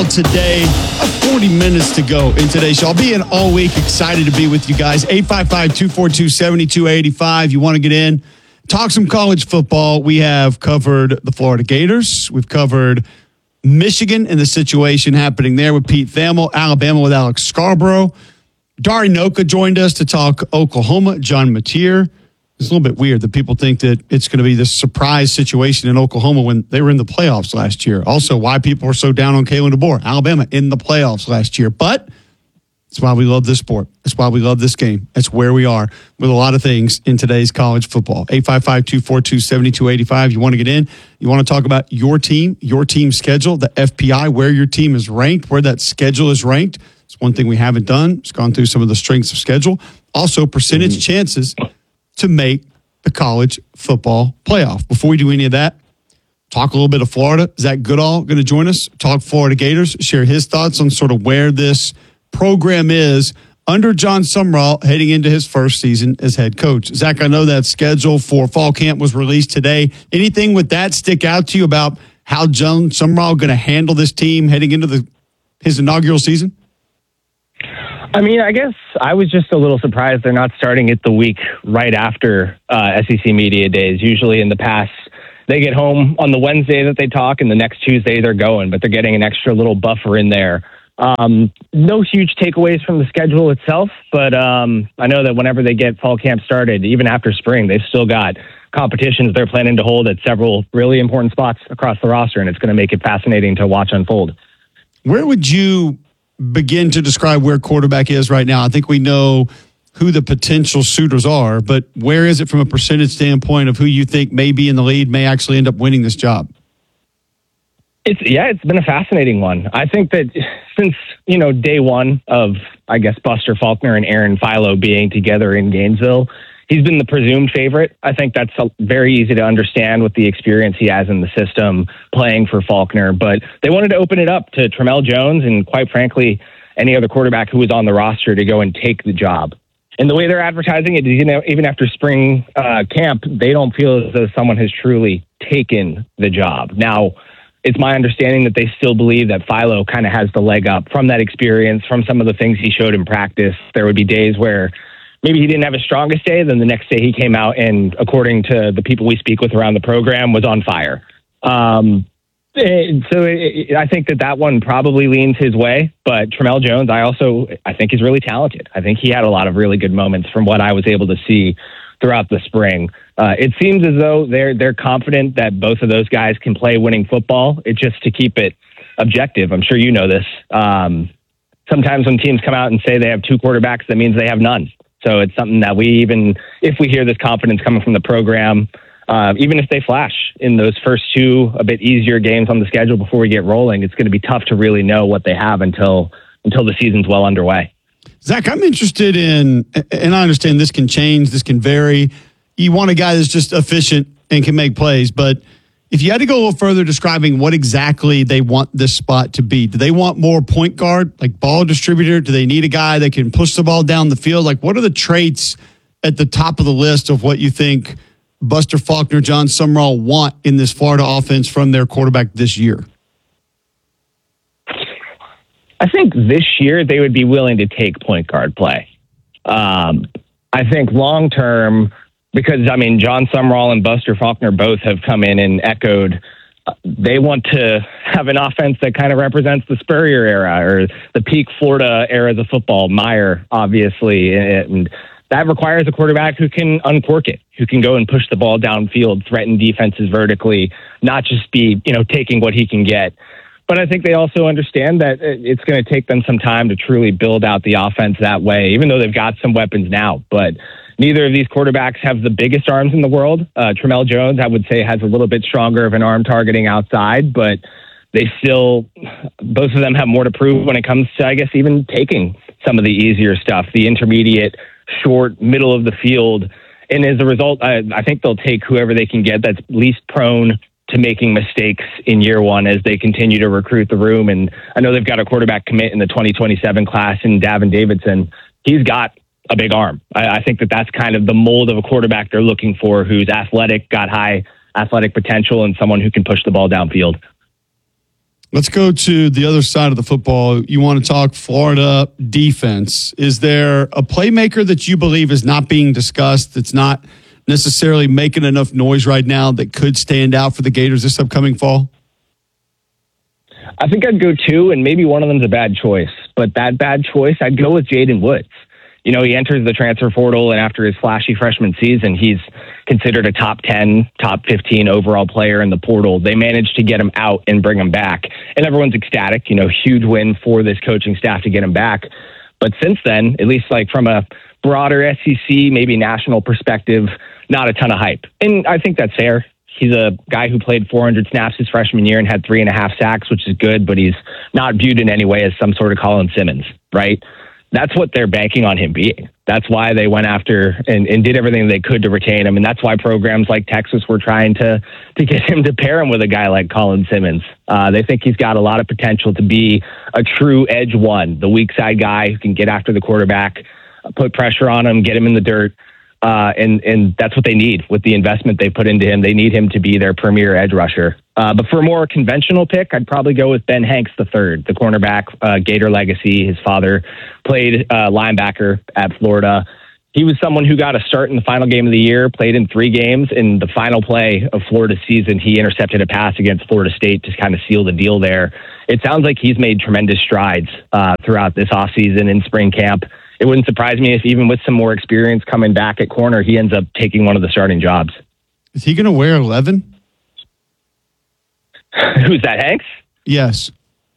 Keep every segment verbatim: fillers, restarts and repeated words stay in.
today. forty minutes to go in today's show. I'll be in all week. Excited to be with you guys. eight five five, two four two, seven two eight five. You want to get in? Talk some college football. We have covered the Florida Gators. We've covered Michigan and the situation happening there with Pete Thamel. Alabama with Alex Scarborough. Dari Noka joined us to talk Oklahoma. John Mateer. It's a little bit weird that people think that it's going to be this surprise situation in Oklahoma when they were in the playoffs last year. Also, why people are so down on Kalen DeBoer. Alabama in the playoffs last year. But that's why we love this sport. That's why we love this game. That's where we are with a lot of things in today's college football. eight five five, two four two, seven two eight five. You want to get in? You want to talk about your team, your team schedule, the F P I, where your team is ranked, where that schedule is ranked. It's one thing we haven't done. It's gone through some of the strengths of schedule. Also, percentage mm-hmm. chances to make the college football playoff. Before we do any of that, talk a little bit of Florida. Zach Goodall going to join us, talk Florida Gators, share his thoughts on sort of where this program is under John Sumrall heading into his first season as head coach. Zach, I know that schedule for fall camp was released today. Anything with that stick out to you about how John Sumrall going to handle this team heading into the his inaugural season? I mean, I guess I was just a little surprised they're not starting it the week right after uh, S E C Media Days. Usually in the past, they get home on the Wednesday that they talk, and the next Tuesday they're going, but they're getting an extra little buffer in there. Um, no huge takeaways from the schedule itself, but um, I know that whenever they get fall camp started, even after spring, they've still got competitions they're planning to hold at several really important spots across the roster, and it's going to make it fascinating to watch unfold. Where would you begin to describe where quarterback is right now? I think we know who the potential suitors are, but where is it from a percentage standpoint of who you think may be in the lead, may actually end up winning this job? It's yeah, it's been a fascinating one. I think that since, you know, day one of, I guess, Buster Faulkner and Aaron Philo being together in Gainesville, he's been the presumed favorite. I think that's very easy to understand with the experience he has in the system playing for Faulkner. But they wanted to open it up to Tramel Jones and, quite frankly, any other quarterback who was on the roster to go and take the job. And the way they're advertising it, you know, even after spring uh, camp, they don't feel as though someone has truly taken the job. Now, it's my understanding that they still believe that Philo kind of has the leg up from that experience, from some of the things he showed in practice. There would be days where maybe he didn't have his strongest day, then the next day he came out and, according to the people we speak with around the program, was on fire. Um, so it, I think that that one probably leans his way, but Tramel Jones, I also, I think he's really talented. I think he had a lot of really good moments from what I was able to see throughout the spring. Uh, it seems as though they're they're confident that both of those guys can play winning football. It's just to keep it objective. I'm sure you know this. Um, sometimes when teams come out and say they have two quarterbacks, that means they have none. So it's something that we even, if we hear this confidence coming from the program, uh, even if they flash in those first two a bit easier games on the schedule before we get rolling, it's going to be tough to really know what they have until until the season's well underway. Zach, I'm interested in, and I understand this can change, this can vary. You want a guy that's just efficient and can make plays, but if you had to go a little further describing what exactly they want this spot to be, do they want more point guard, like ball distributor? Do they need a guy that can push the ball down the field? Like, what are the traits at the top of the list of what you think Buster Faulkner, John Sumrall want in this Florida offense from their quarterback this year? I think this year they would be willing to take point guard play. Um, I think long term, because, I mean, John Sumrall and Buster Faulkner both have come in and echoed uh, they want to have an offense that kind of represents the Spurrier era or the peak Florida eras of football. Meyer, obviously, and that requires a quarterback who can uncork it, who can go and push the ball downfield, threaten defenses vertically, not just be, you know, taking what he can get. But I think they also understand that it's going to take them some time to truly build out the offense that way, even though they've got some weapons now. But neither of these quarterbacks have the biggest arms in the world. Uh, Tramel Jones, I would say, has a little bit stronger of an arm targeting outside, but they still, both of them have more to prove when it comes to, I guess, even taking some of the easier stuff, the intermediate, short, middle of the field. And as a result, I, I think they'll take whoever they can get that's least prone to making mistakes in year one as they continue to recruit the room. And I know they've got a quarterback commit in the twenty twenty-seven class in Davin Davidson. He's got a big arm. I, I think that that's kind of the mold of a quarterback they're looking for, who's athletic, got high athletic potential, and someone who can push the ball downfield. Let's go to the other side of the football. You want to talk Florida defense. Is there a playmaker that you believe is not being discussed, that's not necessarily making enough noise right now, that could stand out for the Gators this upcoming fall? I think I'd go two, and maybe one of them's a bad choice. But that bad choice, I'd go with Jaden Woods. You know, he enters the transfer portal, and after his flashy freshman season, he's considered a top ten, top fifteen overall player in the portal. They managed to get him out and bring him back. And everyone's ecstatic, you know, huge win for this coaching staff to get him back. But since then, at least like from a broader S E C, maybe national perspective, not a ton of hype. And I think that's fair. He's a guy who played four hundred snaps his freshman year and had three and a half sacks, which is good, but he's not viewed in any way as some sort of Colin Simmons, right? That's what they're banking on him being. That's why they went after and, and did everything they could to retain him. And that's why programs like Texas were trying to, to get him to pair him with a guy like Colin Simmons. Uh, they think he's got a lot of potential to be a true edge one, the weak side guy who can get after the quarterback, put pressure on him, get him in the dirt. Uh, and, and that's what they need with the investment they put into him. They need him to be their premier edge rusher. Uh, but for a more conventional pick, I'd probably go with Ben Hanks the third, the cornerback, uh, Gator legacy. His father played uh, linebacker at Florida. He was someone who got a start in the final game of the year, played in three games. In the final play of Florida's season, he intercepted a pass against Florida State to kind of seal the deal there. It sounds like he's made tremendous strides uh, throughout this offseason in spring camp. It wouldn't surprise me if even with some more experience coming back at corner, he ends up taking one of the starting jobs. Is he going to wear eleven? Who's that, Hanks? Yes.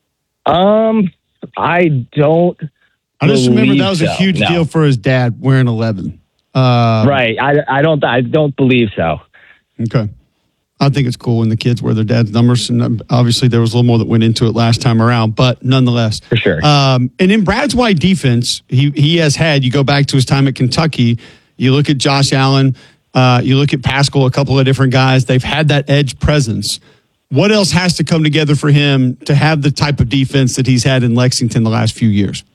Um, I don't. I just remember that was so. a huge no. deal for his dad wearing eleven. Uh, right. I, I don't. I don't believe so. Okay. I think it's cool when the kids wear their dad's numbers, and obviously there was a little more that went into it last time around, but nonetheless. For sure. Um, and in Brad's White defense, he he has had, you go back to his time at Kentucky, you look at Josh Allen, uh, you look at Pascal, a couple of different guys, they've had that edge presence. What else has to come together for him to have the type of defense that he's had in Lexington the last few years?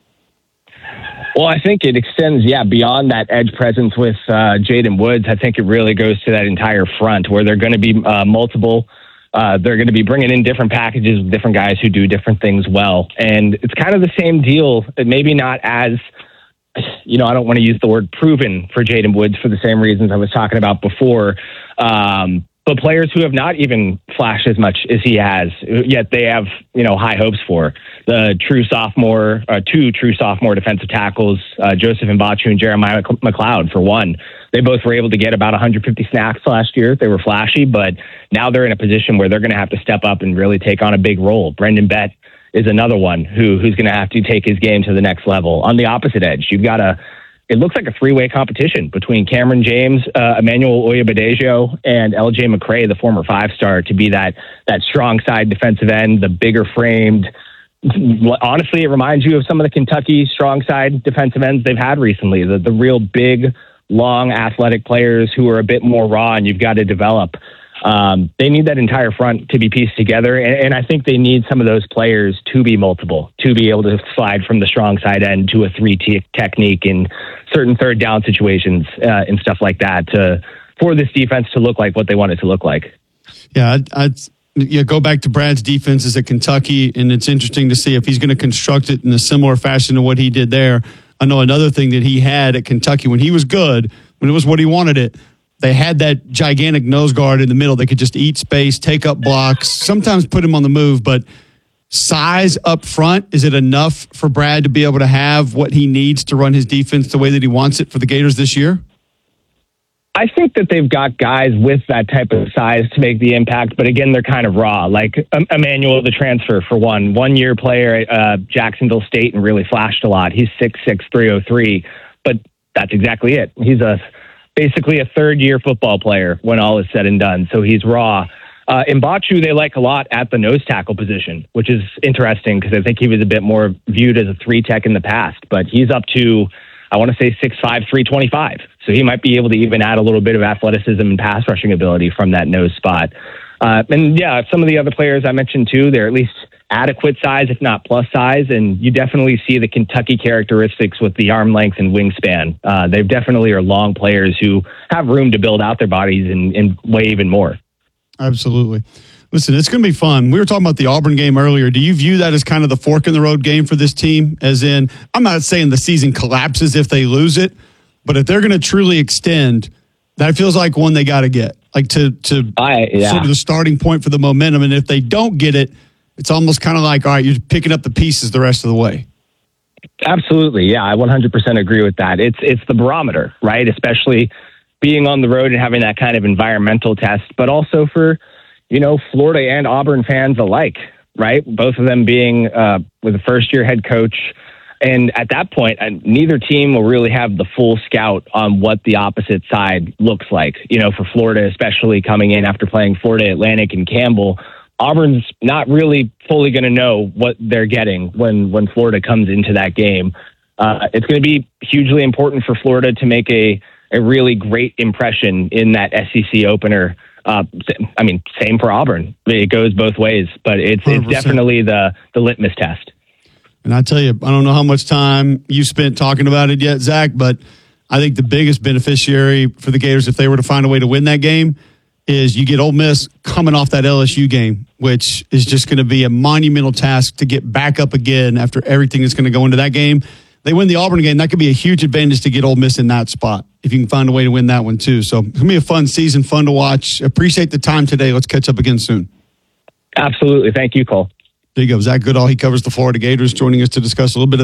Well, I think it extends, yeah, beyond that edge presence with uh, Jaden Woods. I think it really goes to that entire front where they're going to be uh, multiple. Uh, they're going to be bringing in different packages with different guys who do different things well. And it's kind of the same deal, maybe not as, you know, I don't want to use the word proven for Jaden Woods for the same reasons I was talking about before. Um, but players who have not even flashed as much as he has, yet they have, you know, high hopes for. The true sophomore, uh, two true sophomore defensive tackles, uh, Joseph Mbachu and Jeremiah McLeod, for one. They both were able to get about one hundred fifty snaps last year. They were flashy, but now they're in a position where they're going to have to step up and really take on a big role. Brendan Bett is another one who who's going to have to take his game to the next level. On the opposite edge, you've got a, it looks like a three-way competition between Cameron James, uh, Emmanuel Oyabadejo, and L J McCray, the former five-star, to be that that strong side defensive end, the bigger framed. Honestly, it reminds you of some of the Kentucky strong side defensive ends they've had recently, the, the real big, long, athletic players who are a bit more raw and you've got to develop. Um, they need that entire front to be pieced together, and, and I think they need some of those players to be multiple, to be able to slide from the strong side end to a three te- technique in certain third down situations uh, and stuff like that to for this defense to look like what they want it to look like. Yeah, I'd, I'd yeah, go back to Brad's defenses at Kentucky, and it's interesting to see if he's going to construct it in a similar fashion to what he did there. I know another thing that he had at Kentucky when he was good, when it was what he wanted it, they had that gigantic nose guard in the middle. They could just eat space, take up blocks, sometimes put him on the move, but size up front, is it enough for Brad to be able to have what he needs to run his defense the way that he wants it for the Gators this year? I think that they've got guys with that type of size to make the impact, but again, they're kind of raw. Like um, Emmanuel, the transfer, for one, one-year player at uh, Jacksonville State and really flashed a lot. He's six six, three oh three, but that's exactly it. He's a basically a third-year football player when all is said and done, so he's raw. Uh, Mbachu, they like a lot at the nose tackle position, which is interesting because I think he was a bit more viewed as a three-tech in the past, but he's up to, I want to say six five, three twenty-five. So he might be able to even add a little bit of athleticism and pass rushing ability from that nose spot. Uh, and yeah, some of the other players I mentioned too, they're at least adequate size, if not plus size. And you definitely see the Kentucky characteristics with the arm length and wingspan. Uh, they definitely are long players who have room to build out their bodies and, and way even more. Absolutely. Listen, it's going to be fun. We were talking about the Auburn game earlier. Do you view that as kind of the fork in the road game for this team? As in, I'm not saying the season collapses if they lose it, but if they're going to truly extend, that feels like one they got to get, like to to I, yeah. sort of the starting point for the momentum. And if they don't get it, it's almost kind of like, all right, you're picking up the pieces the rest of the way. Absolutely. Yeah, I one hundred percent agree with that. It's it's the barometer, right? Especially being on the road and having that kind of environmental test, but also for, you know, Florida and Auburn fans alike, right? Both of them being uh, with a first-year head coach. And at that point, uh, neither team will really have the full scout on what the opposite side looks like. You know, for Florida, especially coming in after playing Florida Atlantic and Campbell, Auburn's not really fully going to know what they're getting when, when Florida comes into that game. Uh, it's going to be hugely important for Florida to make a, a really great impression in that S E C opener. Uh, I mean, same for Auburn. It goes both ways, but it's it's definitely the, the litmus test. And I tell you, I don't know how much time you spent talking about it yet, Zach, but I think the biggest beneficiary for the Gators, if they were to find a way to win that game, is you get Ole Miss coming off that L S U game, which is just going to be a monumental task to get back up again after everything that's going to go into that game. They win the Auburn game, that could be a huge advantage to get Ole Miss in that spot if you can find a way to win that one too. So it's going to be a fun season, fun to watch. Appreciate the time today. Let's catch up again soon. Absolutely. Thank you, Cole. There you go. Zach Goodall, he covers the Florida Gators, joining us to discuss a little bit of